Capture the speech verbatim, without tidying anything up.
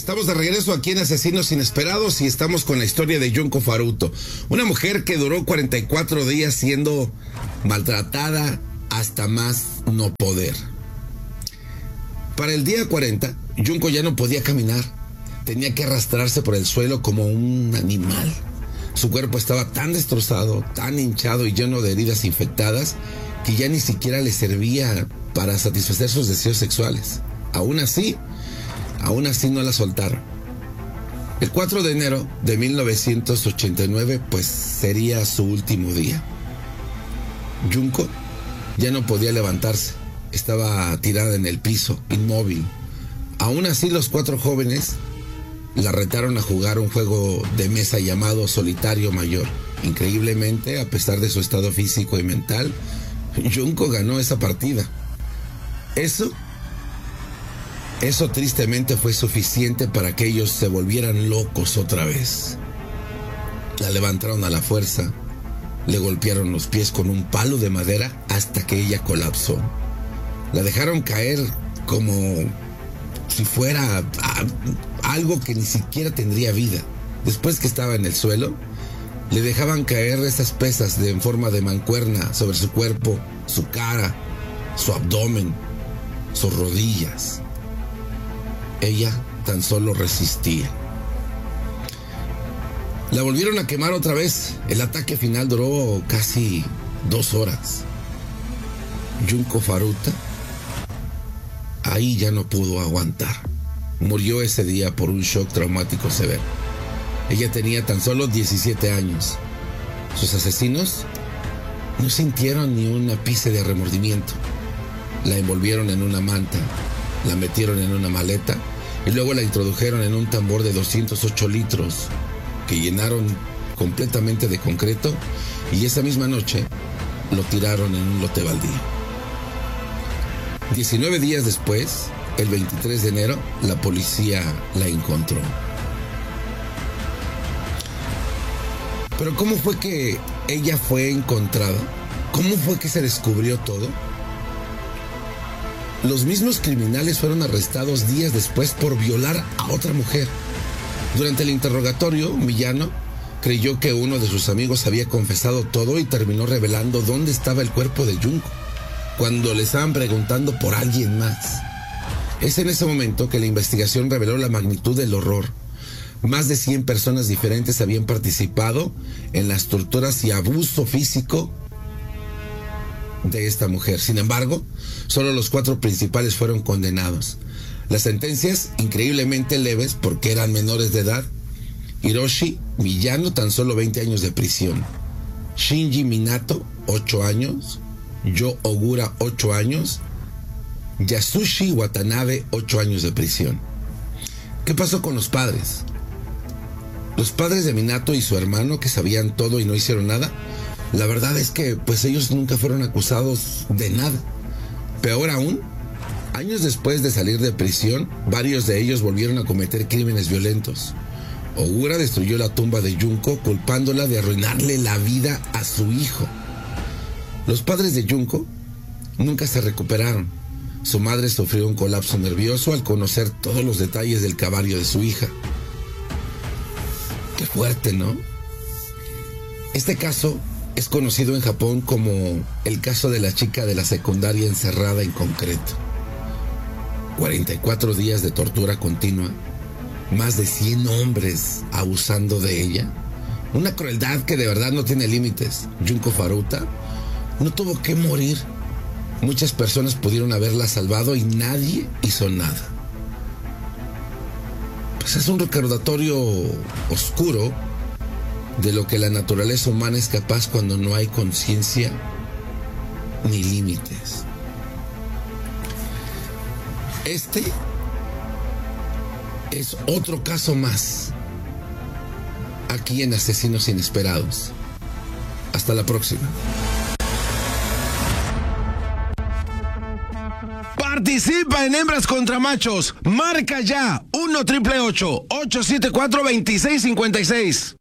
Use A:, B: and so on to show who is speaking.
A: Estamos de regreso aquí en Asesinos Inesperados y estamos con la historia de Junko Furuta, una mujer que duró cuarenta y cuatro días siendo maltratada hasta más no poder. Para el día cuarenta, Junko ya no podía caminar, tenía que arrastrarse por el suelo como un animal. Su cuerpo estaba tan destrozado, tan hinchado y lleno de heridas infectadas que ya ni siquiera le servía para satisfacer sus deseos sexuales. Aún así, aún así no la soltaron. El cuatro de enero de mil novecientos ochenta y nueve, pues sería su último día. Junko ya no podía levantarse, estaba tirada en el piso, inmóvil. Aún así, los cuatro jóvenes la retaron a jugar un juego de mesa llamado Solitario Mayor. Increíblemente, a pesar de su estado físico y mental, Junko ganó esa partida. Eso Eso tristemente fue suficiente para que ellos se volvieran locos otra vez. La levantaron a la fuerza, le golpearon los pies con un palo de madera hasta que ella colapsó. La dejaron caer como si fuera a, algo que ni siquiera tendría vida. Después que estaba en el suelo, le dejaban caer esas pesas de, en forma de mancuerna sobre su cuerpo, su cara, su abdomen, sus rodillas. Ella tan solo resistía. La volvieron a quemar otra vez. El ataque final duró casi dos horas. Junko Furuta ahí ya no pudo aguantar. Murió ese día por un shock traumático severo. Ella tenía tan solo diecisiete años. Sus asesinos no sintieron ni un ápice de remordimiento. La envolvieron en una manta, la metieron en una maleta y luego la introdujeron en un tambor de doscientos ocho litros que llenaron completamente de concreto y esa misma noche lo tiraron en un lote baldío. diecinueve días después, el veintitrés de enero, la policía la encontró. Pero ¿cómo fue que ella fue encontrada? ¿Cómo fue que se descubrió todo? Los mismos criminales fueron arrestados días después por violar a otra mujer. Durante el interrogatorio, Millano creyó que uno de sus amigos había confesado todo y terminó revelando dónde estaba el cuerpo de Junko, cuando le estaban preguntando por alguien más. Es en ese momento que la investigación reveló la magnitud del horror. Más de cien personas diferentes habían participado en las torturas y abuso físico de esta mujer. Sin embargo, solo los cuatro principales fueron condenados. Las sentencias, increíblemente leves porque eran menores de edad. Hiroshi Millano, tan solo veinte años de prisión. Shinji Minato, ocho años. Yo Ogura, ocho años. Yasushi Watanabe, ocho años de prisión. ¿Qué pasó con los padres? Los padres de Minato y su hermano, que sabían todo y no hicieron nada, la verdad es que pues ellos nunca fueron acusados de nada. Peor aún, años después de salir de prisión, varios de ellos volvieron a cometer crímenes violentos. Ogura destruyó la tumba de Junko, culpándola de arruinarle la vida a su hijo. Los padres de Junko nunca se recuperaron. Su madre sufrió un colapso nervioso al conocer todos los detalles del calvario de su hija. Qué fuerte, ¿no? Este caso es conocido en Japón como el caso de la chica de la secundaria encerrada en concreto. cuarenta y cuatro días de tortura continua, más de cien hombres abusando de ella. Una crueldad que de verdad no tiene límites. Junko Furuta no tuvo que morir. Muchas personas pudieron haberla salvado y nadie hizo nada. Pues es un recordatorio oscuro de lo que la naturaleza humana es capaz cuando no hay conciencia ni límites. Este es otro caso más aquí en Asesinos Inesperados. Hasta la próxima.
B: Participa en Hembras contra Machos. Marca ya uno triple ocho, ocho siete cuatro, dos seis cinco seis.